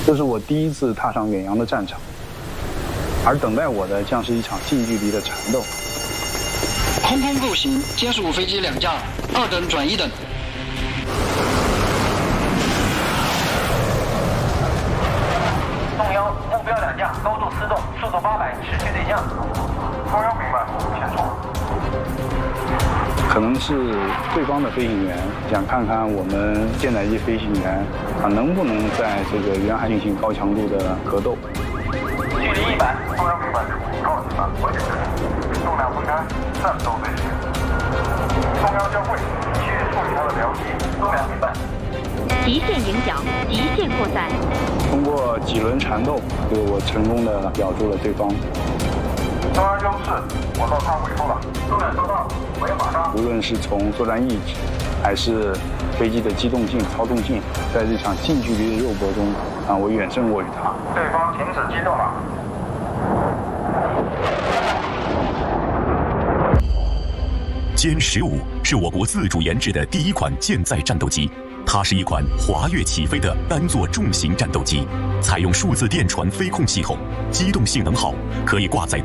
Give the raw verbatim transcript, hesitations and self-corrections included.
这是我第一次踏上远洋的战场，而等待我的将是一场近距离的缠斗。 空空构型歼十五飞机两架，二等转一等。 动幺，目标两架，高度四动，速度八百，持续对降。 动幺明白，前冲。 可能是对方的飞行员想看看我们舰载机飞行员啊能不能在这个远海进行高强度的格斗。 距离一百， 动幺明白，告诉你们，我警示，动两分开，战斗队形。动幺交会，去处理他的僚机。 动两明白。 极限迎角，极限扩散。 通过几轮缠斗，对我成功的咬住了对方。 动幺优势，我到他尾部了。 动两收到，我要马上。 无论是从作战意志，还是飞机的机动性、操纵性，在这场近距离的肉搏中，啊，我远胜过于他。 对方停止机动了。 歼十五是我国自主研制的第一款舰载战斗机，它是一款滑跃起飞的单座重型战斗机，采用数字电传飞控系统，机动性能好，可以挂载